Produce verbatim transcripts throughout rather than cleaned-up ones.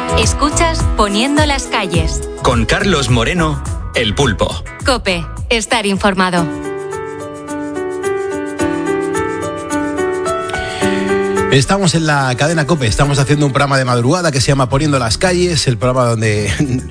Escuchas Poniendo las calles. Con Carlos Moreno, El Pulpo. COPE, estar informado. Estamos en la cadena COPE, estamos haciendo un programa de madrugada que se llama Poniendo las calles, el programa donde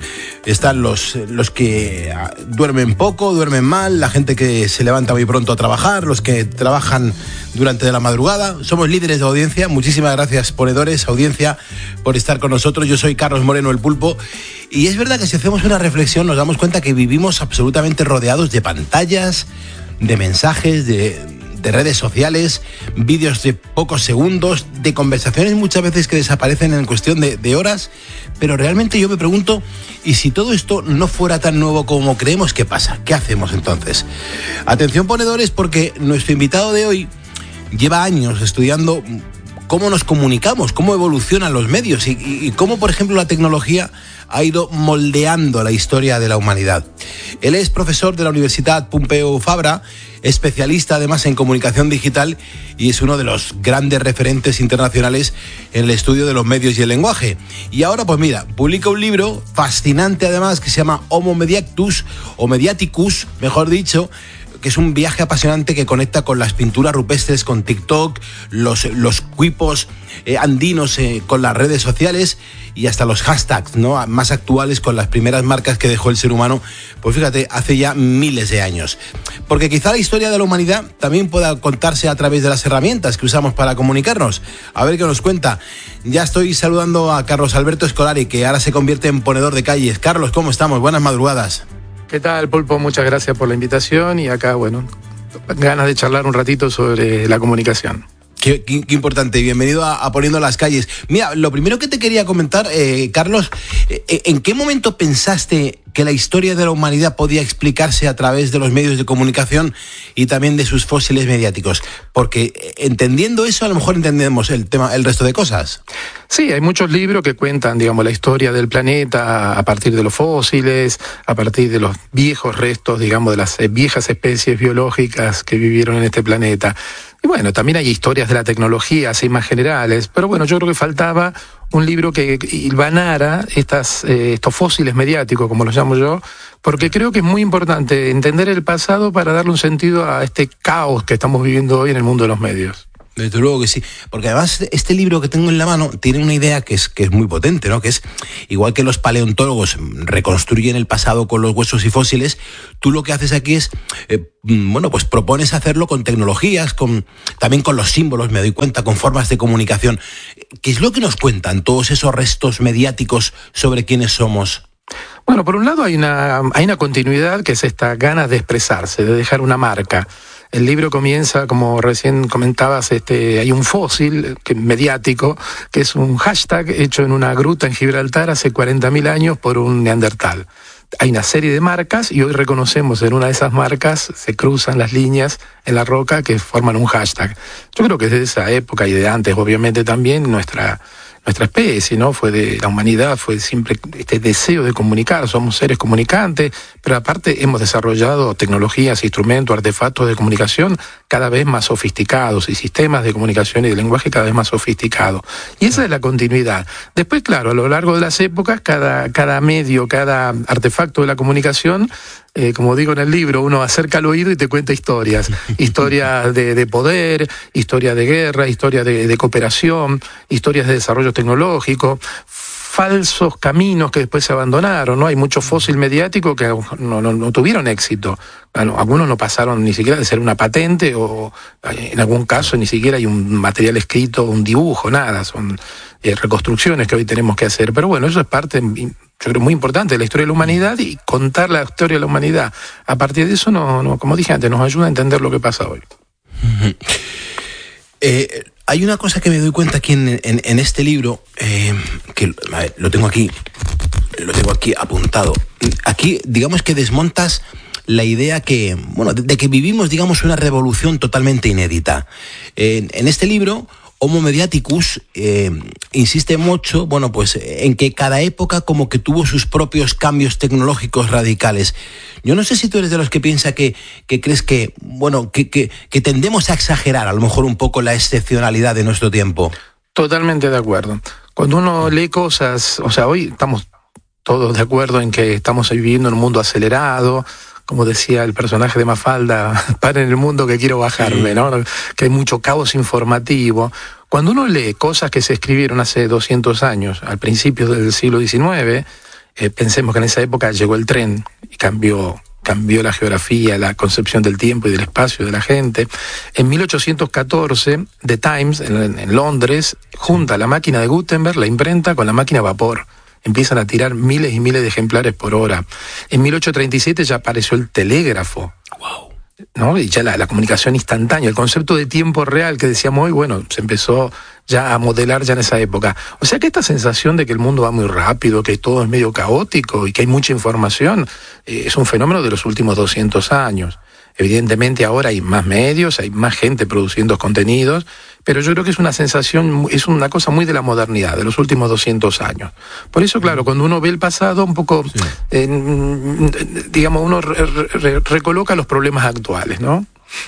están los, los que duermen poco, duermen mal, la gente que se levanta muy pronto a trabajar, los que trabajan durante la madrugada. Somos líderes de audiencia. Muchísimas gracias, ponedores, audiencia, por estar con nosotros. Yo soy Carlos Moreno, El Pulpo, y es verdad que si hacemos una reflexión nos damos cuenta que vivimos absolutamente rodeados de pantallas, de mensajes, de... de redes sociales, vídeos de pocos segundos, de conversaciones muchas veces que desaparecen en cuestión de, de horas, pero realmente yo me pregunto, ¿y si todo esto no fuera tan nuevo como creemos? ¿Qué pasa? ¿Qué hacemos entonces? Atención, ponedores, porque nuestro invitado de hoy lleva años estudiando cómo nos comunicamos, cómo evolucionan los medios y, y, y cómo, por ejemplo, la tecnología ha ido moldeando la historia de la humanidad. Él es profesor de la Universidad Pompeu Fabra, especialista además en comunicación digital y es uno de los grandes referentes internacionales en el estudio de los medios y el lenguaje. Y ahora, pues mira, publica un libro fascinante además que se llama Homo Mediactus, o Mediaticus, mejor dicho, que es un viaje apasionante que conecta con las pinturas rupestres, con TikTok, los, los cuipos eh, andinos eh, con las redes sociales y hasta los hashtags, ¿no?, más actuales con las primeras marcas que dejó el ser humano, pues fíjate, hace ya miles de años. Porque quizá la historia de la humanidad también pueda contarse a través de las herramientas que usamos para comunicarnos. A ver qué nos cuenta. Ya estoy saludando a Carlos Alberto Scolari, que ahora se convierte en ponedor de calles. Carlos, ¿cómo estamos? Buenas madrugadas. ¿Qué tal, Pulpo? Muchas gracias por la invitación y acá, bueno, ganas de charlar un ratito sobre la comunicación. Qué, qué, qué importante, bienvenido a, a Poniendo las calles. Mira, lo primero que te quería comentar, eh, Carlos, eh, ¿en qué momento pensaste que la historia de la humanidad podía explicarse a través de los medios de comunicación y también de sus fósiles mediáticos? Porque entendiendo eso, a lo mejor entendemos el tema, el resto de cosas. Sí, hay muchos libros que cuentan, digamos, la historia del planeta a partir de los fósiles, a partir de los viejos restos, digamos, de las viejas especies biológicas que vivieron en este planeta. Y bueno, también hay historias de la tecnología, así más generales, pero bueno, yo creo que faltaba un libro que hilvanara estas, eh, estos fósiles mediáticos, como los llamo yo, porque creo que es muy importante entender el pasado para darle un sentido a este caos que estamos viviendo hoy en el mundo de los medios. Desde luego que sí, porque además este libro que tengo en la mano tiene una idea que es, que es muy potente, ¿no? Que es, igual que los paleontólogos reconstruyen el pasado con los huesos y fósiles, tú lo que haces aquí es, eh, bueno, pues propones hacerlo con tecnologías, con también con los símbolos, me doy cuenta, con formas de comunicación. ¿Qué es lo que nos cuentan todos esos restos mediáticos sobre quiénes somos? Bueno, por un lado hay una, hay una continuidad que es esta ganas de expresarse, de dejar una marca. El libro comienza, como recién comentabas, este, hay un fósil que, mediático, que es un hashtag hecho en una gruta en Gibraltar hace cuarenta mil años por un neandertal. Hay una serie de marcas y hoy reconocemos en una de esas marcas, se cruzan las líneas en la roca que forman un hashtag. Yo creo que desde esa época y de antes, obviamente también, nuestra... Nuestra especie, ¿no? Fue de la humanidad, fue siempre este deseo de comunicar, somos seres comunicantes, pero aparte hemos desarrollado tecnologías, instrumentos, artefactos de comunicación cada vez más sofisticados y sistemas de comunicación y de lenguaje cada vez más sofisticados. Y esa es la continuidad. Después, claro, a lo largo de las épocas, cada, cada medio, cada artefacto de la comunicación, Eh, como digo en el libro, uno acerca al oído y te cuenta historias, historias de, de poder, historias de guerra, historias de, de cooperación, historias de desarrollo tecnológico, falsos caminos que después se abandonaron, ¿no? Hay mucho fósil mediático que no, no, no tuvieron éxito. Bueno, algunos no pasaron ni siquiera de ser una patente o en algún caso ni siquiera hay un material escrito, un dibujo, nada, son eh, reconstrucciones que hoy tenemos que hacer. Pero bueno, eso es parte, yo creo, muy importante de la historia de la humanidad y contar la historia de la humanidad. A partir de eso, no, no, como dije antes, nos ayuda a entender lo que pasa hoy. Uh-huh. Eh, hay una cosa que me doy cuenta aquí en, en, en este libro, eh, que a ver, lo tengo aquí, lo tengo aquí apuntado. Aquí, digamos que desmontas la idea que, bueno, de, de que vivimos, digamos, una revolución totalmente inédita. Eh, en este libro, Homo Mediaticus eh, insiste mucho, bueno, pues en que cada época como que tuvo sus propios cambios tecnológicos radicales. Yo no sé si tú eres de los que piensa que, que crees que, bueno, que, que, que tendemos a exagerar a lo mejor un poco la excepcionalidad de nuestro tiempo. Totalmente de acuerdo. Cuando uno lee cosas, o sea, hoy estamos todos de acuerdo en que estamos viviendo en un mundo acelerado, como decía el personaje de Mafalda, para en el mundo que quiero bajarme, ¿no? Que hay mucho caos informativo. Cuando uno lee cosas que se escribieron hace doscientos años, al principio del siglo diecinueve, eh, pensemos que en esa época llegó el tren y cambió, cambió la geografía, la concepción del tiempo y del espacio de la gente. En mil ochocientos catorce, The Times, en, en Londres, junta la máquina de Gutenberg, la imprenta, con la máquina a vapor. Empiezan a tirar miles y miles de ejemplares por hora. En mil ochocientos treinta y siete ya apareció el telégrafo. Wow. ¿No? Y ya la, la comunicación instantánea, el concepto de tiempo real que decíamos hoy, bueno, se empezó ya a modelar ya en esa época. O sea que esta sensación de que el mundo va muy rápido, que todo es medio caótico y que hay mucha información, eh, es un fenómeno de los últimos doscientos años. Evidentemente ahora hay más medios, hay más gente produciendo contenidos, pero yo creo que es una sensación, es una cosa muy de la modernidad, de los últimos doscientos años. Por eso, claro, cuando uno ve el pasado, un poco, sí. eh, digamos, uno re, re, recoloca los problemas actuales, ¿no?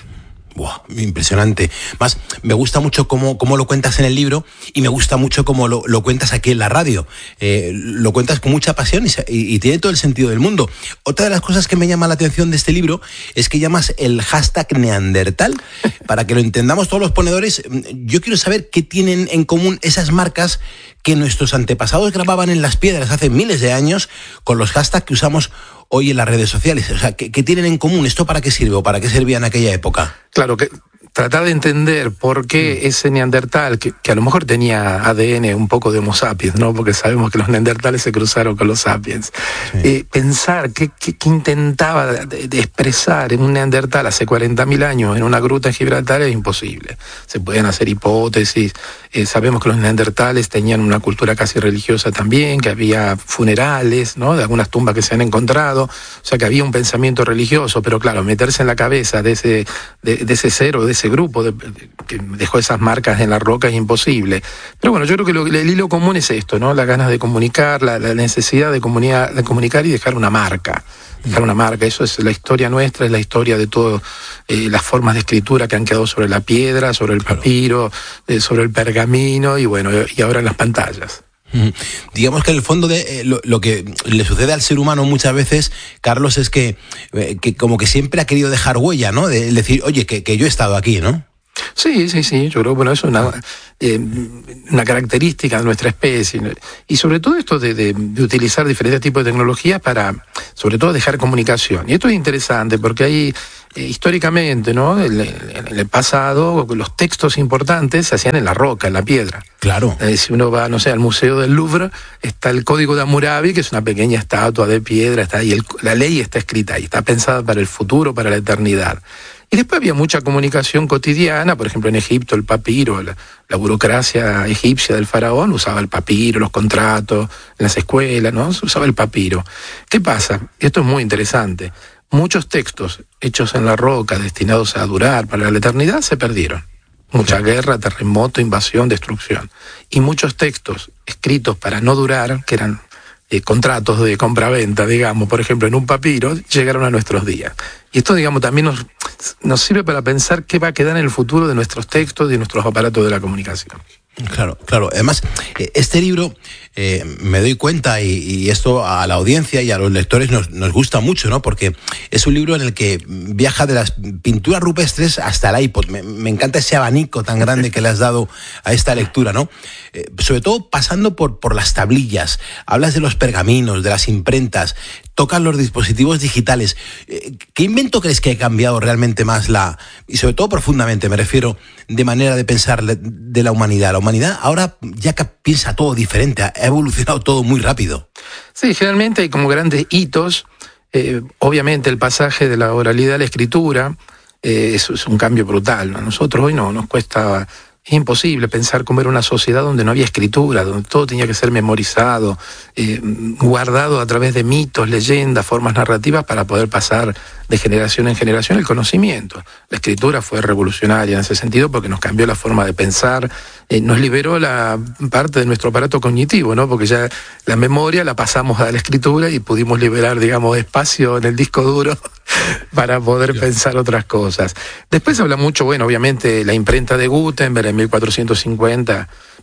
Buah, impresionante. Más, me gusta mucho cómo, cómo lo cuentas en el libro y me gusta mucho cómo lo, lo cuentas aquí en la radio. Eh, lo cuentas con mucha pasión y, y, y tiene todo el sentido del mundo. Otra de las cosas que me llama la atención de este libro es que llamas el hashtag Neandertal. Para que lo entendamos todos los ponedores, yo quiero saber qué tienen en común esas marcas que nuestros antepasados grababan en las piedras hace miles de años con los hashtags que usamos hoy en las redes sociales. O sea, ¿qué, qué tienen en común? ¿Esto para qué sirve o para qué servía en aquella época? Claro, que tratar de entender por qué mm. ese neandertal, que, que a lo mejor tenía A D N un poco de Homo sapiens, ¿no? Porque sabemos que los neandertales se cruzaron con los sapiens. Sí. Eh, pensar qué, qué, qué intentaba de, de expresar en un neandertal hace cuarenta mil años en una gruta en Gibraltar es imposible. Se pueden hacer hipótesis. Eh, sabemos que los neandertales tenían una cultura casi religiosa también, que había funerales, ¿no? De algunas tumbas que se han encontrado. O sea, que había un pensamiento religioso, pero claro, meterse en la cabeza de ese, de, de ese ser o de ese grupo de, de, que dejó esas marcas en la roca es imposible. Pero bueno, yo creo que lo, el hilo común es esto, ¿no? Las ganas de comunicar, la, la necesidad de comunicar, de comunicar y dejar una marca. Dejar una marca, eso es la historia nuestra, es la historia de todas eh, las formas de escritura que han quedado sobre la piedra, sobre el papiro, eh, sobre el pergamino y bueno, y ahora en las pantallas. Mm. Digamos que en el fondo de eh, lo, lo que le sucede al ser humano muchas veces, Carlos, es que, eh, que como que siempre ha querido dejar huella, ¿no? De decir, oye, que, que yo he estado aquí, ¿no? Sí, sí, sí, yo creo que bueno, eso es una, eh, una característica de nuestra especie. Y sobre todo esto de, de, de utilizar diferentes tipos de tecnologías para, sobre todo, dejar comunicación. Y esto es interesante porque hay, eh, históricamente, ¿no? En el, en el pasado, los textos importantes se hacían en la roca, en la piedra. Claro. Eh, si uno va, no sé, al Museo del Louvre, está el Código de Hammurabi, que es una pequeña estatua de piedra, está ahí, el, la ley está escrita ahí, está pensada para el futuro, para la eternidad. Y después había mucha comunicación cotidiana, por ejemplo en Egipto el papiro, la, la burocracia egipcia del faraón usaba el papiro, los contratos, en las escuelas, ¿no? Se usaba el papiro. ¿Qué pasa? Esto es muy interesante. Muchos textos hechos en la roca, destinados a durar para la eternidad, se perdieron. Mucha guerra, terremoto, invasión, destrucción. Y muchos textos escritos para no durar, que eran Eh, contratos de compra-venta, digamos, por ejemplo, en un papiro, llegaron a nuestros días. Y esto, digamos, también nos, nos sirve para pensar qué va a quedar en el futuro de nuestros textos y de nuestros aparatos de la comunicación. Claro, claro. Además, este libro, eh, me doy cuenta, y, y esto a la audiencia y a los lectores nos, nos gusta mucho, ¿no? Porque es un libro en el que viaja de las pinturas rupestres hasta el iPod. Me, me encanta ese abanico tan grande que le has dado a esta lectura, ¿no? Eh, sobre todo pasando por, por las tablillas. Hablas de los pergaminos, de las imprentas, tocas los dispositivos digitales. Eh, ¿Qué invento crees que ha cambiado realmente más la, y sobre todo profundamente, me refiero, de manera de pensar de la humanidad? La humanidad ahora ya que piensa todo diferente, ha evolucionado todo muy rápido. Sí, generalmente hay como grandes hitos. Eh, obviamente el pasaje de la oralidad a la escritura, eh, eso es un cambio brutal, ¿no? A nosotros hoy no nos cuesta... Es imposible pensar cómo era una sociedad donde no había escritura, donde todo tenía que ser memorizado, eh, guardado a través de mitos, leyendas, formas narrativas para poder pasar de generación en generación el conocimiento. La escritura fue revolucionaria en ese sentido porque nos cambió la forma de pensar, eh, nos liberó la parte de nuestro aparato cognitivo, ¿no? Porque ya la memoria la pasamos a la escritura y pudimos liberar, digamos, espacio en el disco duro para poder pensar otras cosas. Después se habla mucho, bueno, obviamente la imprenta de Gutenberg en mil cuatrocientos cincuenta,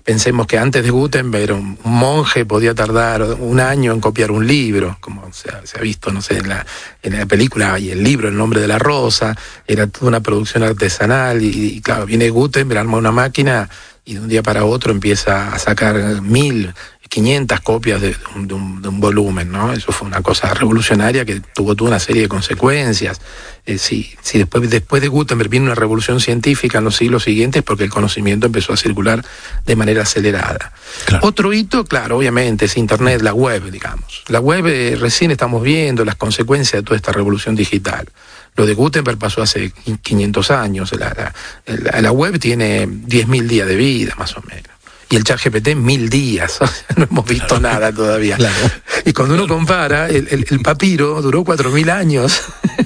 Pensemos que antes de Gutenberg un monje podía tardar un año en copiar un libro, como se ha, se ha visto, no sé, en la, en la película y el libro El nombre de la rosa, era toda una producción artesanal y, y claro, viene Gutenberg, arma una máquina y de un día para otro empieza a sacar mil, quinientas copias de un, de, un, de un volumen, ¿no? Eso fue una cosa revolucionaria que tuvo toda una serie de consecuencias. Eh, si si después, después de Gutenberg viene una revolución científica en los siglos siguientes, porque el conocimiento empezó a circular de manera acelerada. Claro. Otro hito, claro, obviamente, es Internet, la web, digamos. La web, eh, recién estamos viendo las consecuencias de toda esta revolución digital. Lo de Gutenberg pasó hace quinientos años. La, la, la, la web tiene diez mil días de vida, más o menos. Y el ChatGPT mil días, no hemos visto claro. nada todavía. Claro. Y cuando uno compara, el, el, el papiro duró cuatro mil años.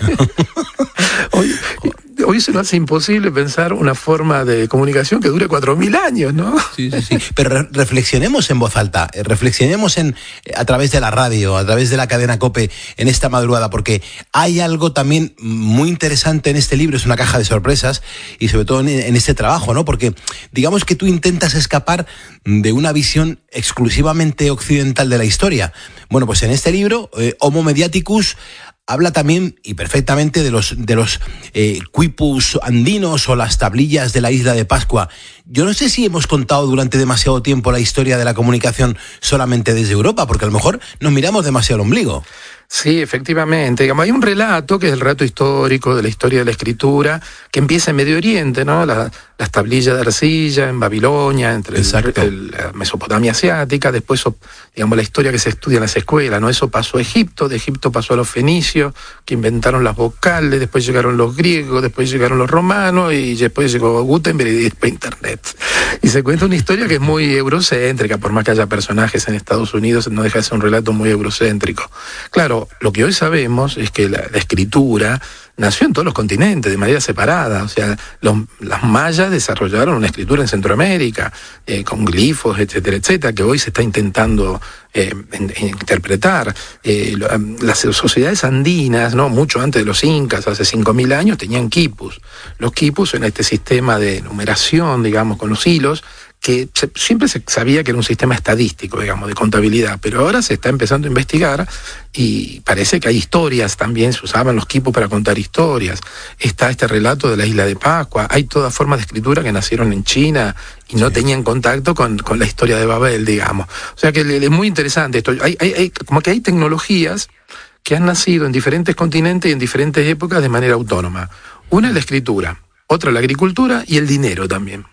hoy, hoy se nos hace imposible pensar una forma de comunicación que dure cuatro mil años, ¿no? Sí, sí, sí. Pero re- reflexionemos en voz alta, reflexionemos en, a través de la radio, a través de la cadena COPE en esta madrugada, porque hay algo también muy interesante en este libro, es una caja de sorpresas, y sobre todo en, en este trabajo, ¿no? Porque digamos que tú intentas escapar de una visión exclusivamente occidental de la historia. Bueno, pues en este libro, eh, Homo Mediaticus habla también y perfectamente de los de los eh, quipus andinos o las tablillas de la isla de Pascua. Yo no sé si hemos contado durante demasiado tiempo la historia de la comunicación solamente desde Europa, porque a lo mejor nos miramos demasiado al ombligo. Sí, efectivamente. Digamos, hay un relato que es el relato histórico de la historia de la escritura que empieza en Medio Oriente, ¿no? La, las tablillas de arcilla en Babilonia, entre el, el, la Mesopotamia asiática, después, digamos, la historia que se estudia en las escuelas, ¿no? Eso pasó a Egipto, de Egipto pasó a los fenicios, que inventaron las vocales, después llegaron los griegos, después llegaron los romanos, y después llegó Gutenberg y después Internet. Y se cuenta una historia que es muy eurocéntrica, por más que haya personajes en Estados Unidos, no deja de ser un relato muy eurocéntrico. Claro, lo que hoy sabemos es que la, la escritura nació en todos los continentes de manera separada. O sea, los, las mayas desarrollaron una escritura en Centroamérica, eh, con glifos, etcétera, etcétera, que hoy se está intentando eh, en, en interpretar. Eh, lo, las sociedades andinas, ¿no? Mucho antes de los incas, hace cinco mil años, tenían quipus. Los quipus en este sistema de numeración, digamos, con los hilos, que se, siempre se sabía que era un sistema estadístico, digamos, de contabilidad, pero ahora se está empezando a investigar y parece que hay historias también, se usaban los quipus para contar historias. Está este relato de la isla de Pascua, hay todas formas de escritura que nacieron en China y no sí. tenían contacto con, con la historia de Babel, digamos. O sea que es muy interesante esto. Hay, hay, hay, como que hay tecnologías que han nacido en diferentes continentes y en diferentes épocas de manera autónoma. Una es la escritura, otra la agricultura y el dinero también.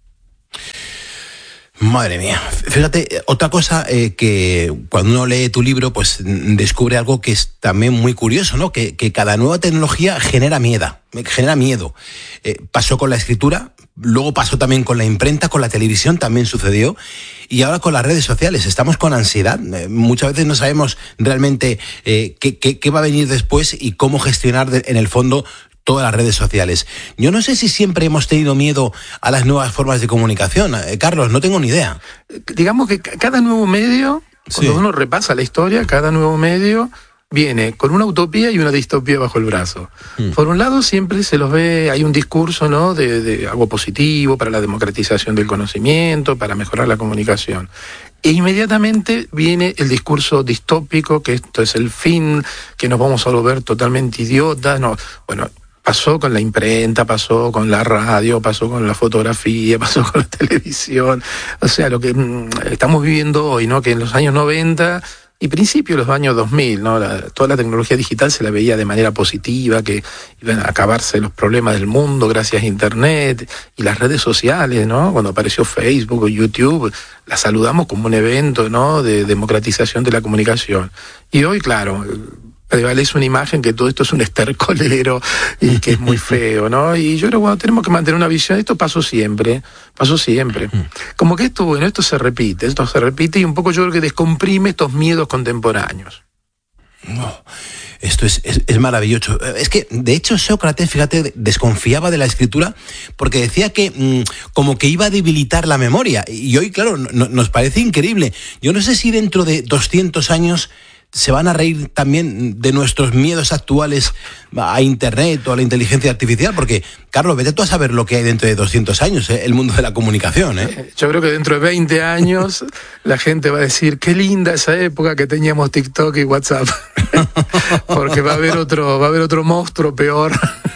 Madre mía, fíjate, otra cosa eh, que cuando uno lee tu libro, pues descubre algo que es también muy curioso, ¿no? Que, que cada nueva tecnología genera miedo, genera miedo. Eh, pasó con la escritura, luego pasó también con la imprenta, con la televisión también sucedió, y ahora con las redes sociales. Estamos con ansiedad, eh, muchas veces no sabemos realmente eh, qué, qué, qué va a venir después y cómo gestionar de, en el fondo todas las redes sociales. Yo no sé si siempre hemos tenido miedo a las nuevas formas de comunicación. Eh, Carlos, no tengo ni idea. Digamos que cada nuevo medio, cuando sí. uno repasa la historia, cada nuevo medio viene con una utopía y una distopía bajo el brazo. Mm. Por un lado, siempre se los ve, hay un discurso, ¿no?, de, de algo positivo para la democratización del conocimiento, para mejorar la comunicación. E inmediatamente viene el discurso distópico, que esto es el fin, que nos vamos a volver totalmente idiotas. No, bueno, pasó con la imprenta, pasó con la radio, pasó con la fotografía, pasó con la televisión. O sea, lo que mmm, estamos viviendo hoy, ¿no? Que en los años noventa y principios de los años dos mil, ¿no? La, toda la tecnología digital se la veía de manera positiva, que iban a acabarse los problemas del mundo gracias a Internet y las redes sociales, ¿no? Cuando apareció Facebook o YouTube, la saludamos como un evento, ¿no?, de democratización de la comunicación. Y hoy, claro, prevalece una imagen que todo esto es un estercolero y que es muy feo, ¿no? Y yo creo que bueno, tenemos que mantener una visión. Esto pasó siempre, pasó siempre. Como que esto, bueno, esto se repite, esto se repite y un poco yo creo que descomprime estos miedos contemporáneos. No, esto es, es, es maravilloso. Es que, de hecho, Sócrates, fíjate, desconfiaba de la escritura porque decía que mmm, como que iba a debilitar la memoria. Y hoy, claro, no, nos parece increíble. Yo no sé si dentro de doscientos años se van a reír también de nuestros miedos actuales a Internet o a la inteligencia artificial, porque, Carlos, vete tú a saber lo que hay dentro de doscientos años, ¿eh? El mundo de la comunicación, ¿eh? Yo creo que dentro de veinte años la gente va a decir, qué linda esa época que teníamos TikTok y WhatsApp, porque va a haber otro, va a haber otro monstruo peor.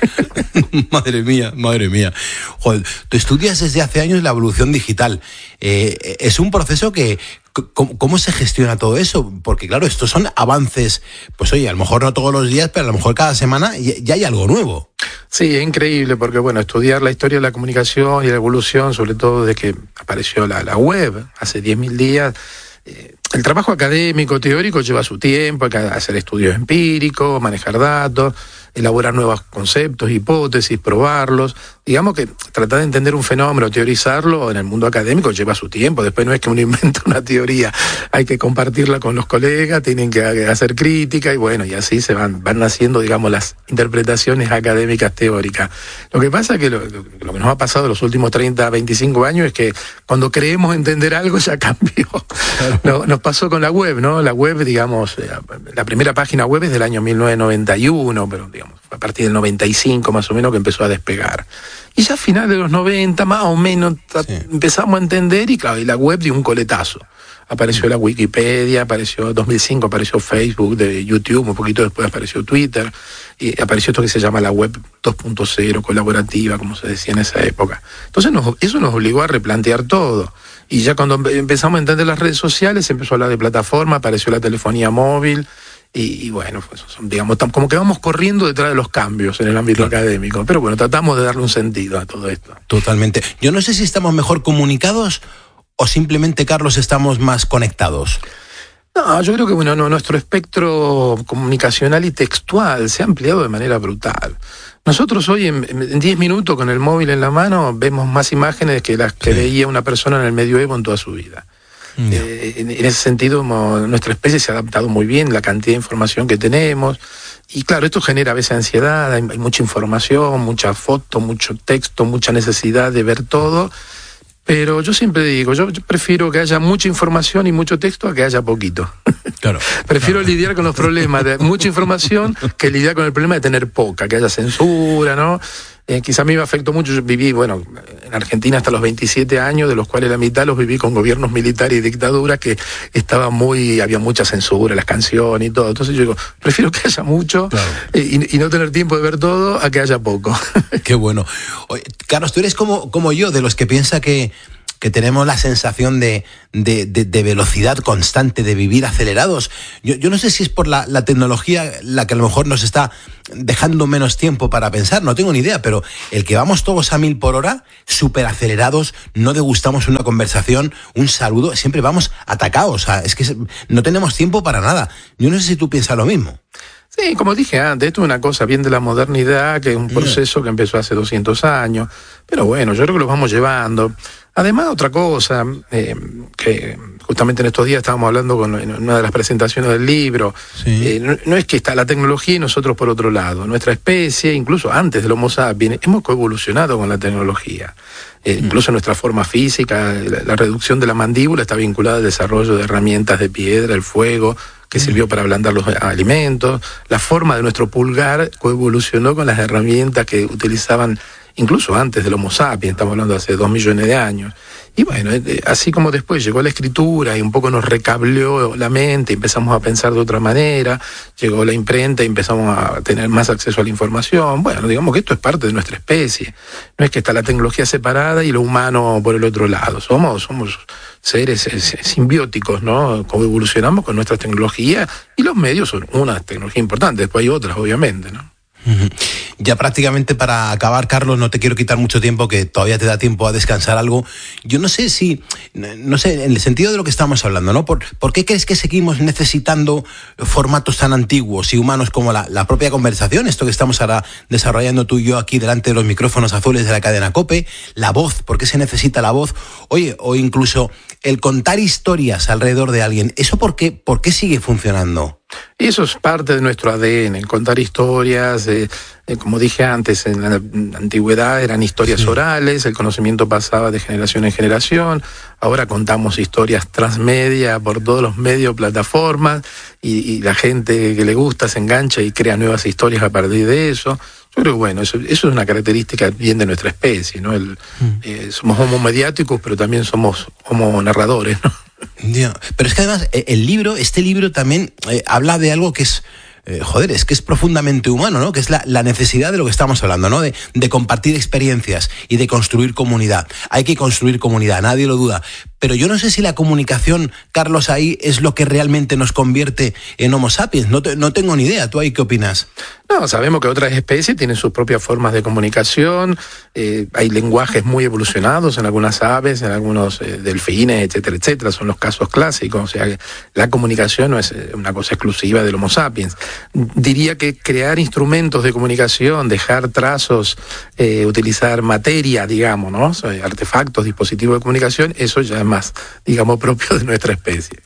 Madre mía, madre mía. Joder, tú estudias desde hace años la evolución digital. Eh, es un proceso que... ¿Cómo, ¿Cómo se gestiona todo eso? Porque claro, estos son avances, pues oye, a lo mejor no todos los días, pero a lo mejor cada semana ya, ya hay algo nuevo. Sí, es increíble, porque bueno, estudiar la historia de la comunicación y la evolución, sobre todo desde que apareció la, la web hace diez mil días, eh, el trabajo académico, teórico lleva su tiempo, hay que hacer estudios empíricos, manejar datos, elaborar nuevos conceptos, hipótesis, probarlos. Digamos que tratar de entender un fenómeno, teorizarlo en el mundo académico lleva su tiempo. Después no es que uno inventa una teoría, hay que compartirla con los colegas, tienen que hacer crítica y bueno, y así se van, van naciendo, digamos, las interpretaciones académicas teóricas. Lo que pasa es que lo, lo que nos ha pasado en los últimos treinta, veinticinco años es que cuando creemos entender algo ya cambió. Claro. No, nos pasó con la web, ¿no? La web, digamos, la primera página web es del año mil novecientos noventa y uno, pero digamos, a partir del noventa y cinco más o menos que empezó a despegar. Y ya a finales de los noventa, más o menos, sí. empezamos a entender y claro, y la web dio un coletazo. Apareció mm. la Wikipedia, apareció en dos mil cinco, apareció Facebook, de YouTube, un poquito después apareció Twitter, y apareció esto que se llama la web dos punto cero, colaborativa, como se decía en esa época. Entonces nos, eso nos obligó a replantear todo. Y ya cuando empezamos a entender las redes sociales, se empezó a hablar de plataforma, apareció la telefonía móvil, Y, y bueno, pues, digamos, como que vamos corriendo detrás de los cambios en el ámbito claro. académico. Pero bueno, tratamos de darle un sentido a todo esto. Totalmente. Yo no sé si estamos mejor comunicados o simplemente, Carlos, estamos más conectados. No, yo creo que bueno, no, nuestro espectro comunicacional y textual se ha ampliado de manera brutal. Nosotros hoy en diez minutos con el móvil en la mano vemos más imágenes que las que sí. veía una persona en el medioevo en toda su vida. Eh, en, en ese sentido, nuestra especie se ha adaptado muy bien, la cantidad de información que tenemos. Y claro, esto genera a veces ansiedad, hay, hay mucha información, mucha foto, mucho texto, mucha necesidad de ver todo. Pero yo siempre digo, yo, yo prefiero que haya mucha información y mucho texto a que haya poquito. Claro. Prefiero claro. lidiar con los problemas de mucha información que lidiar con el problema de tener poca, que haya censura, ¿no? Eh, quizá a mí me afectó mucho, yo viví, bueno, en Argentina hasta los veintisiete años, de los cuales la mitad los viví con gobiernos militares y dictaduras que estaban muy, había mucha censura, las canciones y todo. Entonces yo digo, prefiero que haya mucho claro. eh, y, y no tener tiempo de ver todo a que haya poco. Qué bueno. Oye, Carlos, tú eres como, como yo, de los que piensa que que tenemos la sensación de, de, de, de velocidad constante, de vivir acelerados. Yo, yo no sé si es por la, la tecnología la que a lo mejor nos está dejando menos tiempo para pensar, no tengo ni idea, pero el que vamos todos a mil por hora, súper acelerados, no degustamos una conversación, un saludo, siempre vamos atacados, o sea, es que no tenemos tiempo para nada. Yo no sé si tú piensas lo mismo. Sí, como dije antes, esto es una cosa bien de la modernidad, que es un proceso que empezó hace doscientos años, pero bueno, yo creo que lo vamos llevando. Además, otra cosa, eh, que justamente en estos días estábamos hablando con, en una de las presentaciones del libro, sí. eh, no, no es que está la tecnología y nosotros por otro lado. Nuestra especie, incluso antes del Homo sapiens, hemos coevolucionado con la tecnología. Eh, mm. Incluso nuestra forma física, la, la reducción de la mandíbula está vinculada al desarrollo de herramientas de piedra, el fuego, que sirvió para ablandar los alimentos. La forma de nuestro pulgar coevolucionó con las herramientas que utilizaban incluso antes del Homo sapiens, estamos hablando de hace dos millones de años. Y bueno, así como después llegó la escritura y un poco nos recableó la mente, empezamos a pensar de otra manera, llegó la imprenta y empezamos a tener más acceso a la información. Bueno, digamos que esto es parte de nuestra especie. No es que está la tecnología separada y lo humano por el otro lado. Somos, somos seres simbióticos, ¿no? Coevolucionamos con nuestras tecnologías y los medios son una tecnología importante, después hay otras, obviamente, ¿no? Ya prácticamente para acabar, Carlos, no te quiero quitar mucho tiempo, que todavía te da tiempo a descansar algo. Yo no sé si, no sé, en el sentido de lo que estamos hablando, ¿no? ¿Por, ¿por qué crees que seguimos necesitando formatos tan antiguos y humanos como la, la propia conversación? Esto que estamos ahora desarrollando tú y yo aquí delante de los micrófonos azules de la cadena COPE, la voz, ¿por qué se necesita la voz? Oye, o incluso el contar historias alrededor de alguien, ¿eso por qué, por qué sigue funcionando? Y eso es parte de nuestro A D N, contar historias, eh, eh, como dije antes, en la antigüedad eran historias sí. orales, el conocimiento pasaba de generación en generación, ahora contamos historias transmedia por todos los medios, plataformas, y, y la gente que le gusta se engancha y crea nuevas historias a partir de eso. Yo creo que bueno, eso, eso es una característica bien de nuestra especie, ¿no? El, mm. eh, somos homo mediáticos, pero también somos homo narradores, ¿no? Yeah. Pero es que además el libro, este libro también eh, habla de algo que es, eh, joder, es que es profundamente humano, ¿no? Que es la, la necesidad de lo que estamos hablando, ¿no? De, de compartir experiencias y de construir comunidad. Hay que construir comunidad, nadie lo duda. Pero yo no sé si la comunicación, Carlos, ahí es lo que realmente nos convierte en Homo sapiens. No, te, no tengo ni idea. ¿Tú ahí qué opinas? No, sabemos que otras especies tienen sus propias formas de comunicación. Eh, hay lenguajes muy evolucionados en algunas aves, en algunos eh, delfines, etcétera, etcétera. Son los casos clásicos. O sea, que la comunicación no es una cosa exclusiva del Homo sapiens. Diría que crear instrumentos de comunicación, dejar trazos, eh, utilizar materia, digamos, ¿no? O sea, artefactos, dispositivos de comunicación, eso ya es más, digamos, propio de nuestra especie.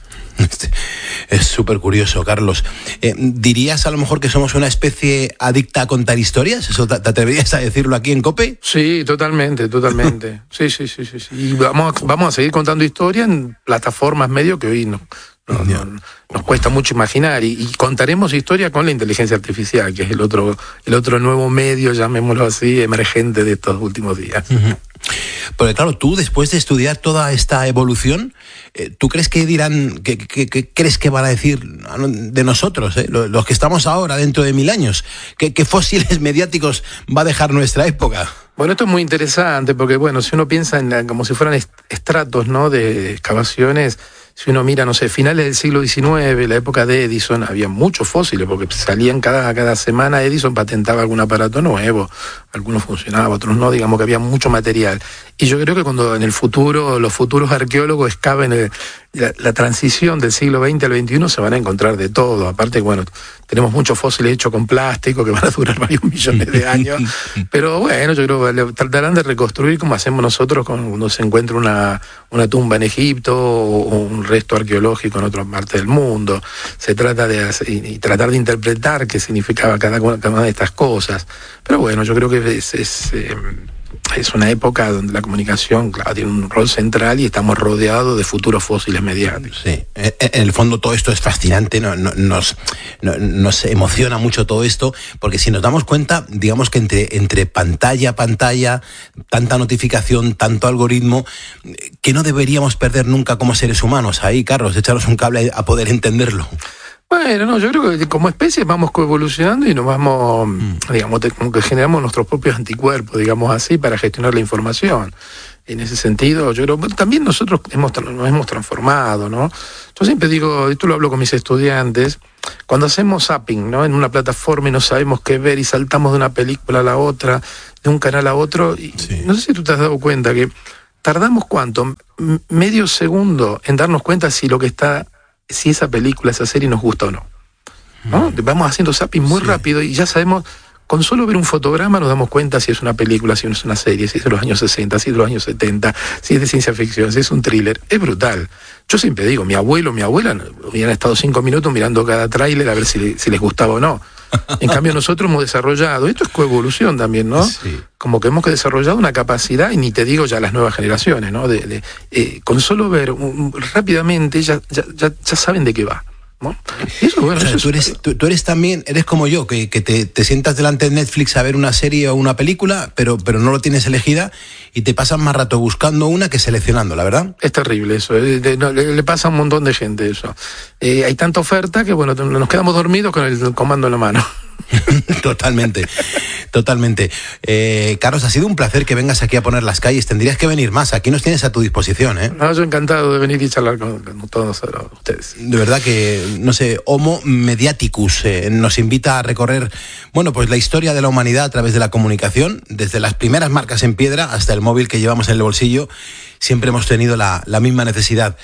Es súper curioso, Carlos. Eh, ¿Dirías a lo mejor que somos una especie adicta a contar historias? ¿Eso te, te atreverías a decirlo aquí en COPE? Sí, totalmente, totalmente. Sí, sí, sí, sí, sí. Y vamos, vamos a seguir contando historias en plataformas medio que hoy no, no, no, no, nos cuesta mucho imaginar. Y, y contaremos historias con la inteligencia artificial, que es el otro, el otro nuevo medio, llamémoslo así, emergente de estos últimos días. Uh-huh. Porque claro, tú después de estudiar toda esta evolución, eh, ¿tú crees que dirán, qué que, que, crees que van a decir de nosotros, eh, los, los que estamos ahora dentro de mil años? ¿Qué, qué fósiles mediáticos va a dejar nuestra época? Bueno, esto es muy interesante porque, bueno, si uno piensa en la, como si fueran estratos, ¿no?, de excavaciones, si uno mira, no sé, finales del siglo diecinueve, la época de Edison, había muchos fósiles, porque salían cada, cada semana, Edison patentaba algún aparato nuevo, algunos funcionaban, otros no, digamos que había mucho material. Y yo creo que cuando en el futuro, los futuros arqueólogos excaven el, la, la transición del siglo veinte al veintiuno, se van a encontrar de todo. Aparte, bueno, tenemos muchos fósiles hechos con plástico que van a durar varios millones de años, pero bueno, yo creo que tratarán de reconstruir como hacemos nosotros cuando se encuentra una, una tumba en Egipto o un resto arqueológico en otra parte del mundo. Se trata de hacer, y tratar de interpretar qué significaba cada, cada una de estas cosas. Pero bueno, yo creo que es, es, eh, es una época donde la comunicación, claro, tiene un rol central y estamos rodeados de futuros fósiles mediáticos. Sí, en el fondo todo esto es fascinante, no, no, nos, no, nos emociona mucho todo esto, porque si nos damos cuenta, digamos que entre, entre pantalla a pantalla, tanta notificación, tanto algoritmo, que no deberíamos perder nunca como seres humanos. Ahí, Carlos, échanos un cable a poder entenderlo. Bueno, no, yo creo que como especie vamos coevolucionando y nos vamos, mm. digamos, te, como que generamos nuestros propios anticuerpos, digamos así, para gestionar la información. En ese sentido, yo creo, también nosotros hemos, nos hemos transformado, ¿no? Yo siempre digo, y tú lo hablo con mis estudiantes, cuando hacemos zapping, ¿no?, en una plataforma y no sabemos qué ver y saltamos de una película a la otra, de un canal a otro, y sí. No sé si tú te has dado cuenta que tardamos cuánto, M- medio segundo en darnos cuenta si lo que está, si esa película, esa serie nos gusta o no, ¿no? Mm. Vamos haciendo zapping muy sí. rápido y ya sabemos, con solo ver un fotograma nos damos cuenta si es una película, si es una serie, si es de los años sesenta, si es de los años setenta, si es de ciencia ficción, si es un thriller. Es brutal. Yo siempre digo, mi abuelo, mi abuela hubieran estado cinco minutos mirando cada tráiler a ver si, si les gustaba o no. En cambio nosotros hemos desarrollado, esto es coevolución también, ¿no? Sí. Como que hemos desarrollado una capacidad, y ni te digo ya las nuevas generaciones, ¿no? De, de, eh, con solo ver um, rápidamente ya, ya, ya, ya saben de qué va, ¿no? Eso, bueno, o sea, eso tú, eres, tú, tú eres también, eres como yo, que, que te, te sientas delante de Netflix a ver una serie o una película, pero, pero no lo tienes elegida y te pasas más rato buscando una que seleccionando, ¿la verdad? Es terrible eso, eh, de, no, le, le pasa a un montón de gente eso. Eh, hay tanta oferta que, bueno, nos quedamos dormidos con el comando en la mano. Totalmente, totalmente. Eh, Carlos, ha sido un placer que vengas aquí a poner las calles. Tendrías que venir más. Aquí nos tienes a tu disposición, ¿eh? No, yo encantado de venir y charlar con, con todos ustedes. De verdad que, no sé, Homo Mediaticus eh, nos invita a recorrer, bueno, pues la historia de la humanidad a través de la comunicación, desde las primeras marcas en piedra hasta el móvil que llevamos en el bolsillo. Siempre hemos tenido la, la misma necesidad.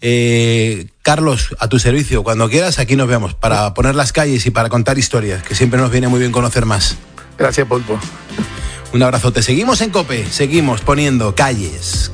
Eh, Carlos, a tu servicio, cuando quieras, aquí nos vemos para poner las calles y para contar historias, que siempre nos viene muy bien conocer más. Gracias, Pulpo. Un abrazote. Seguimos en COPE, seguimos poniendo calles.